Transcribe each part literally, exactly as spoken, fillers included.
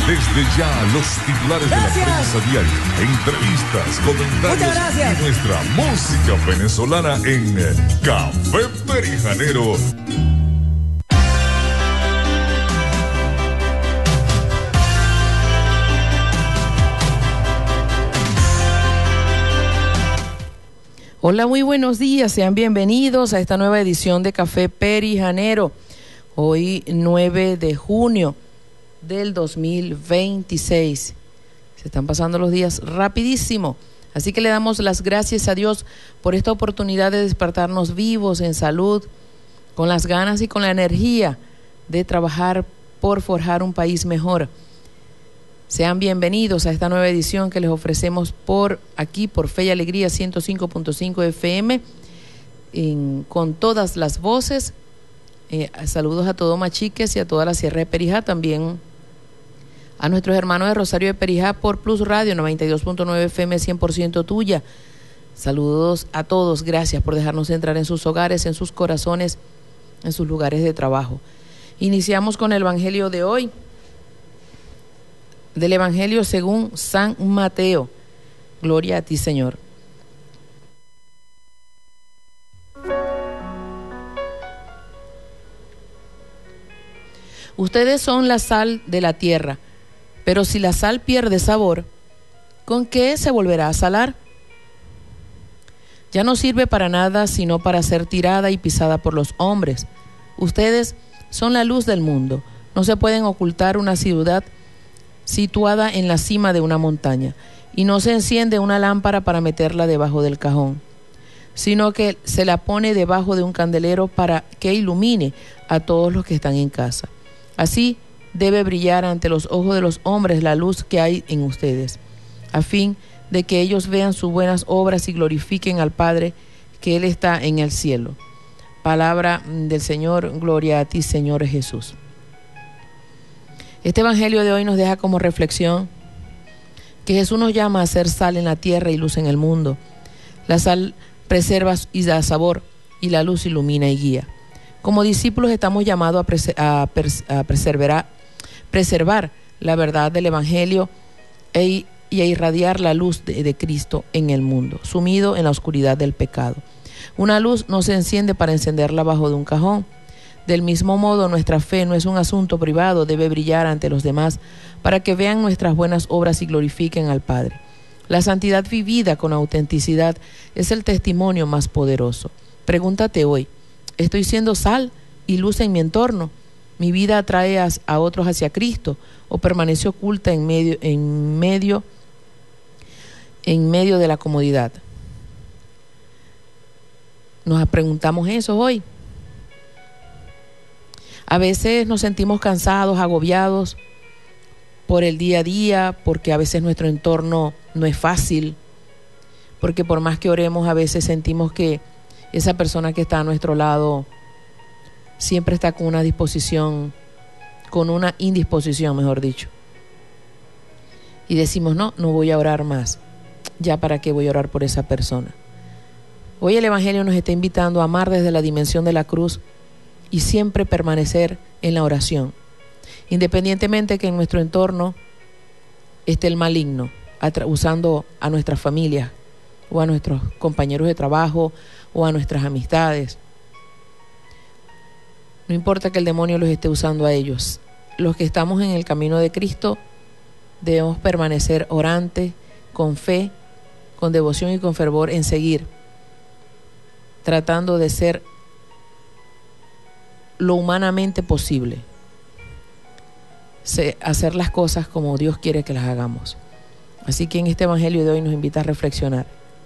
Desde ya, los titulares Gracias. de la prensa diaria, entrevistas, comentarios y nuestra música venezolana en Café Perijanero. Hola, muy buenos días, sean bienvenidos a esta nueva edición de Café Perijanero. Hoy nueve de junio del dos mil veintiséis. Se están pasando los días rapidísimo, así que le damos las gracias a Dios por esta oportunidad de despertarnos vivos, en salud, con las ganas y con la energía de trabajar por forjar un país mejor. Sean bienvenidos a esta nueva edición que les ofrecemos por aquí, por Fe y Alegría ciento cinco punto cinco F M, en, con todas las voces. Eh, saludos a todo Machiques y a toda la Sierra de Perijá, también a nuestros hermanos de Rosario de Perijá por Plus Radio noventa y dos punto nueve F M, cien por ciento tuya. Saludos a todos, gracias por dejarnos entrar en sus hogares, en sus corazones, en sus lugares de trabajo. Iniciamos con el Evangelio de hoy, del Evangelio según San Mateo. Gloria a ti, Señor. Ustedes son la sal de la tierra, pero si la sal pierde sabor, ¿con qué se volverá a salar? Ya no sirve para nada sino para ser tirada y pisada por los hombres. Ustedes son la luz del mundo. No se pueden ocultar una ciudad situada en la cima de una montaña, y no se enciende una lámpara para meterla debajo del cajón, sino que se la pone debajo de un candelero para que ilumine a todos los que están en casa. Así debe brillar ante los ojos de los hombres la luz que hay en ustedes, a fin de que ellos vean sus buenas obras y glorifiquen al Padre que Él está en el cielo. Palabra del Señor, gloria a ti, Señor Jesús. Este Evangelio de hoy nos deja como reflexión que Jesús nos llama a ser sal en la tierra y luz en el mundo. La sal preserva y da sabor, y la luz ilumina y guía. Como discípulos estamos llamados a, prese a, a preservar, preservar la verdad del Evangelio e, y a irradiar la luz de, de Cristo en el mundo, sumido en la oscuridad del pecado. Una luz no se enciende para encenderla bajo de un cajón. Del mismo modo, nuestra fe no es un asunto privado, debe brillar ante los demás para que vean nuestras buenas obras y glorifiquen al Padre. La santidad vivida con autenticidad es el testimonio más poderoso. Pregúntate hoy, ¿estoy siendo sal y luz en mi entorno? ¿Mi vida atrae a, a otros hacia Cristo o permanece oculta en medio, en medio, en medio de la comodidad? Nos preguntamos eso hoy. A veces nos sentimos cansados, agobiados por el día a día, porque a veces nuestro entorno no es fácil, porque por más que oremos a veces sentimos que esa persona que está a nuestro lado siempre está con una disposición, con una indisposición, mejor dicho. Y decimos, no, no voy a orar más. ¿Ya para qué voy a orar por esa persona? Hoy el Evangelio nos está invitando a amar desde la dimensión de la cruz y siempre permanecer en la oración, independientemente que en nuestro entorno esté el maligno, usando a nuestras familias o a nuestros compañeros de trabajo o a nuestras amistades. No importa que el demonio los esté usando a ellos. Los que estamos en el camino de Cristo debemos permanecer orantes, con fe, con devoción y con fervor en seguir, tratando de ser lo humanamente posible, hacer las cosas como Dios quiere que las hagamos. Así que en este Evangelio de hoy nos invita a reflexionar,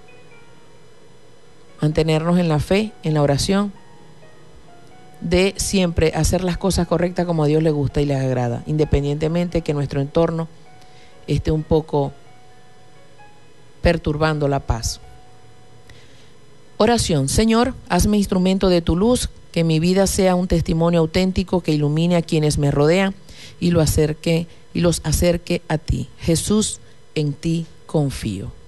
mantenernos en la fe, en la oración, de siempre hacer las cosas correctas como a Dios le gusta y le agrada, independientemente que nuestro entorno esté un poco perturbando la paz. Oración. Señor, hazme instrumento de tu luz, que mi vida sea un testimonio auténtico que ilumine a quienes me rodean y lo acerque y los acerque a ti. Jesús, en ti confío.